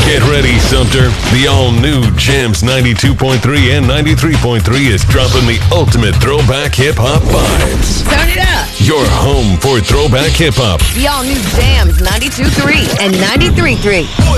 Get ready, Sumter. The all-new Jams 92.3 and 93.3 is dropping the ultimate throwback hip-hop vibes. Turn it up. Your home for throwback hip-hop. The all-new Jams 92.3 and 93.3.